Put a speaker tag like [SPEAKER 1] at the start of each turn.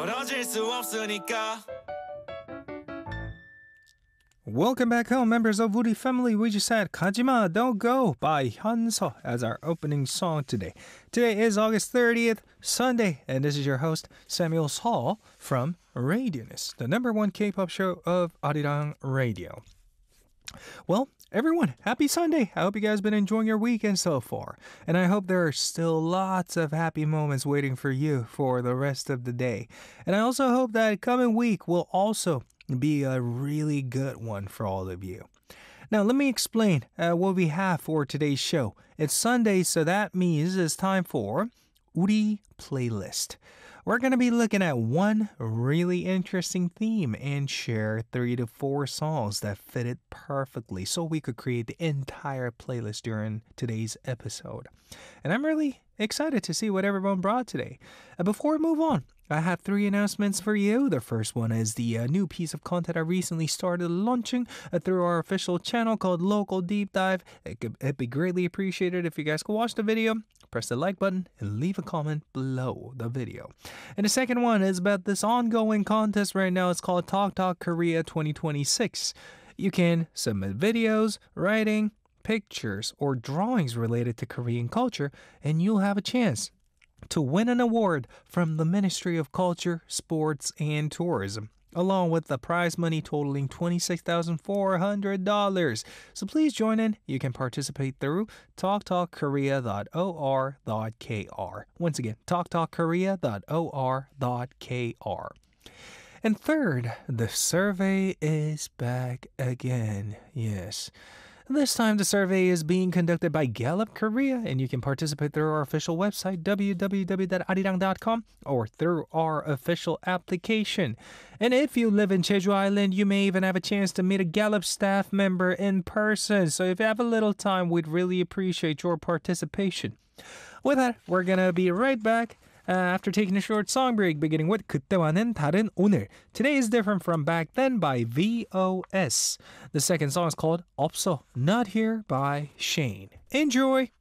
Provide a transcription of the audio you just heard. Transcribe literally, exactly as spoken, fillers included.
[SPEAKER 1] 멀어질 수 없으니까.
[SPEAKER 2] Welcome back home, members of Woody Family. We just had Kajima Don't Go by Hyunso as our opening song today. Today is August thirtieth, Sunday, and this is your host, Samuel Saul from Radionist, the number one K-pop show of Arirang Radio. Well, everyone, happy Sunday. I hope you guys been enjoying your weekend so far. And I hope there are still lots of happy moments waiting for you for the rest of the day. And I also hope that coming week will also be a really good one for all of you. Now, let me explain uh, what we have for today's show. It's Sunday, so that means it's time for Uri Playlist. We're going to be looking at one really interesting theme and share three to four songs that fit it perfectly so we could create the entire playlist during today's episode. And I'm really excited to see what everyone brought today. Uh, before we move on, I have three announcements for you. The first one is the uh, new piece of content I recently started launching uh, through our official channel called Local Deep Dive. It could, it'd be greatly appreciated if you guys could watch the video, press the like button, and leave a comment below the video. And the second one is about this ongoing contest right now. It's called Talk Talk Korea twenty twenty-six. You can submit videos, writing, pictures, or drawings related to Korean culture, and you'll have a chance to win an award from the Ministry of Culture, Sports, and Tourism, along with the prize money totaling twenty-six thousand four hundred dollars. So please join in. You can participate through talk talk korea dot o r dot k r. Once again, talk talk korea dot o r dot k r. And third, the survey is back again. Yes. This time the survey is being conducted by Gallup Korea, and you can participate through our official website, w w w dot arirang dot com, or through our official application. And if you live in Jeju Island, you may even have a chance to meet a Gallup staff member in person. So if you have a little time, we'd really appreciate your participation. With that, we're gonna be right back Uh, after taking a short song break, beginning with 그때와는 다른 오늘. Today is different from back then by V O S. The second song is called 없어, Not Here by Shane. Enjoy!